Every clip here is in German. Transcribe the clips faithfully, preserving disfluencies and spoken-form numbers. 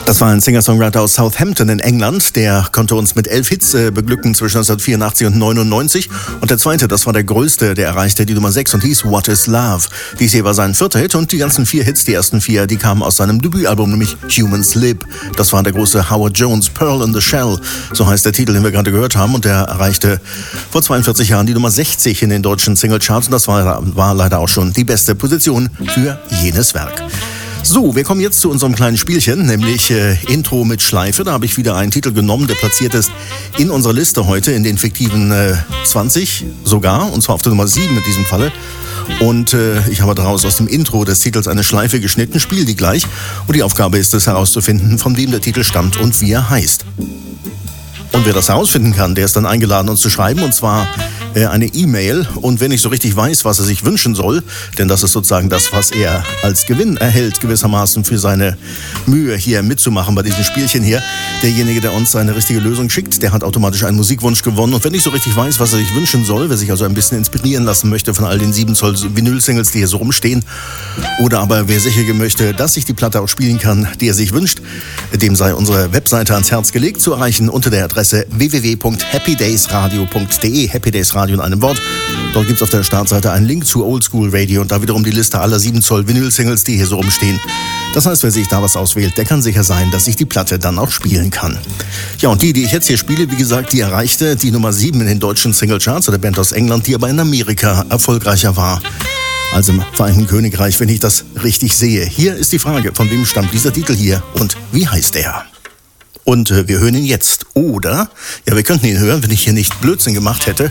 Das war ein Singer-Songwriter aus Southampton in England. Der konnte uns mit elf Hits äh, beglücken zwischen neunzehnhundertvierundachtzig und neunundneunzig. Und der zweite, das war der größte, der erreichte die Nummer sechs und hieß What is Love. Dies hier war sein vierter Hit und die ganzen vier Hits, die ersten vier, die kamen aus seinem Debütalbum, nämlich Human's Lib. Das war der große Howard Jones, Pearl in the Shell. So heißt der Titel, den wir gerade gehört haben. Und der erreichte vor zweiundvierzig Jahren die Nummer sechzig in den deutschen Singlecharts. Und das war, war leider auch schon die beste Position für jenes Werk. So, wir kommen jetzt zu unserem kleinen Spielchen, nämlich äh, Intro mit Schleife. Da habe ich wieder einen Titel genommen, der platziert ist in unserer Liste heute, in den fiktiven äh, zwanzig sogar, und zwar auf der Nummer sieben in diesem Falle. Und äh, ich habe daraus aus dem Intro des Titels eine Schleife geschnitten, spiele die gleich. Und die Aufgabe ist es herauszufinden, von wem der Titel stammt und wie er heißt. Und wer das herausfinden kann, der ist dann eingeladen, uns zu schreiben, und zwar äh, eine E-Mail. Und wenn ich so richtig weiß, was er sich wünschen soll, denn das ist sozusagen das, was er als Gewinn erhält, gewissermaßen für seine Mühe hier mitzumachen bei diesem Spielchen hier. Derjenige, der uns eine richtige Lösung schickt, der hat automatisch einen Musikwunsch gewonnen. Und wenn ich so richtig weiß, was er sich wünschen soll, wer sich also ein bisschen inspirieren lassen möchte von all den sieben Zoll Vinyl-Singles, die hier so rumstehen, oder aber wer sicher gehen möchte, dass ich die Platte auch spielen kann, die er sich wünscht, dem sei unsere Webseite ans Herz gelegt, zu erreichen unter der Adresse w w w punkt happy days radio punkt d e, Happy Days Radio in einem Wort. Dort gibt es auf der Startseite einen Link zu Oldschool Radio und da wiederum die Liste aller sieben Zoll Vinyl-Singles, die hier so rumstehen. Das heißt, wer sich da was auswählt, der kann sicher sein, dass ich die Platte dann auch spielen kann. Ja, und die, die ich jetzt hier spiele, wie gesagt, die erreichte die Nummer sieben in den deutschen Singlecharts, der Band aus England, die aber in Amerika erfolgreicher war als im Vereinigten Königreich, wenn ich das richtig sehe. Hier ist die Frage, von wem stammt dieser Titel hier und wie heißt er? Und äh, wir hören ihn jetzt, oder? Ja, wir könnten ihn hören, wenn ich hier nicht Blödsinn gemacht hätte.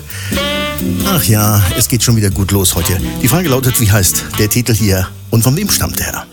Ach ja, es geht schon wieder gut los heute. Die Frage lautet, wie heißt der Titel hier und von wem stammt er?